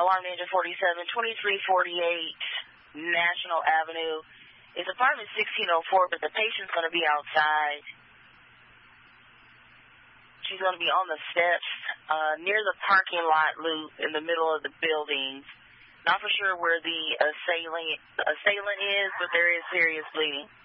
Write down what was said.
Alarm Ninja 47, 2348 National Avenue. It's apartment 1604, but the patient's going to be outside. She's going to be on the steps near the parking lot loop in the middle of the building. Not for sure where the assailant is, but there is serious bleeding.